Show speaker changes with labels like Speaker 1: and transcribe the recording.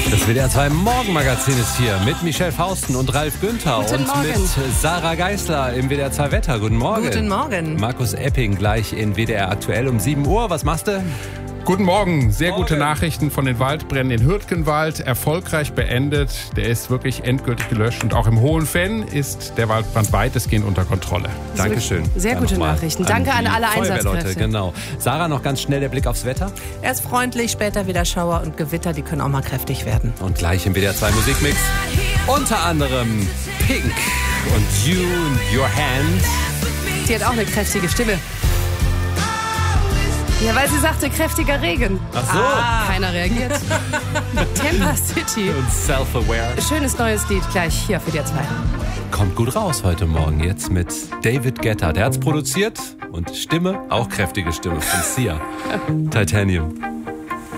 Speaker 1: Das WDR 2 Morgenmagazin ist hier mit Michelle Fausten und Ralf Günther
Speaker 2: Guten Morgen.
Speaker 1: Mit Sarah Geisler im WDR 2 Wetter. Guten Morgen.
Speaker 2: Guten Morgen.
Speaker 1: Markus Epping gleich in WDR aktuell um 7 Uhr. Was machst du?
Speaker 3: Guten Morgen. Sehr gute Nachrichten von den Waldbränden in Hürtgenwald. Erfolgreich beendet. Der ist wirklich endgültig gelöscht. Und auch im Hohenfenn ist der Waldbrand weitestgehend unter Kontrolle.
Speaker 1: Dankeschön.
Speaker 2: Sehr gute Nachrichten. Danke an alle
Speaker 1: Feuerwehrleute,
Speaker 2: Einsatzkräfte.
Speaker 1: Genau. Sarah, noch ganz schnell der Blick aufs Wetter.
Speaker 2: Erst freundlich, später wieder Schauer und Gewitter, die können auch mal kräftig werden.
Speaker 1: Und gleich im WDR 2 Musikmix. Unter anderem Pink und You in Your Hand.
Speaker 2: Die hat auch eine kräftige Stimme. Ja, weil sie sagte, kräftiger Regen.
Speaker 1: Ach so.
Speaker 2: Keiner reagiert. Temper City.
Speaker 1: Und Self-Aware.
Speaker 2: Schönes neues Lied gleich hier für WDR 2.
Speaker 1: Kommt gut raus heute Morgen jetzt mit David Guetta. Der hat's produziert und Stimme, auch kräftige Stimme von Sia. Titanium.